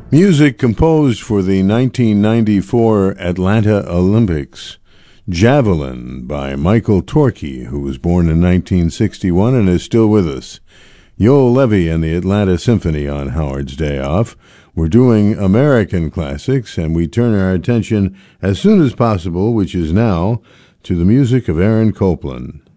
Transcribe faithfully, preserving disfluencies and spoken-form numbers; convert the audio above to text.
Music composed for the nineteen ninety-four Atlanta Olympics. Javelin by Michael Torke, who was born in nineteen sixty-one and is still with us. Yo Levy and the Atlanta Symphony on Howard's Day Off. We're doing American classics, and we turn our attention as soon as possible, which is now, to the music of Aaron Copland.